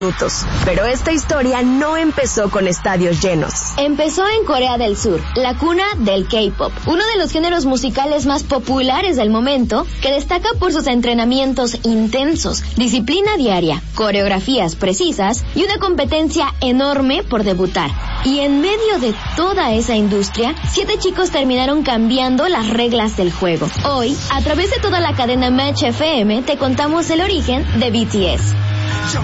minutos. Pero esta historia no empezó con estadios llenos. Empezó en Corea del Sur, la cuna del K-pop, uno de los géneros musicales más populares del momento, que destaca por sus entrenamientos intensos, disciplina diaria, coreografías precisas y una competencia enorme por debutar. Y en medio de toda esa industria, 7 chicos terminaron cambiando las reglas del juego. Hoy, a través de toda la cadena Match FM, te contamos el origen de BTS.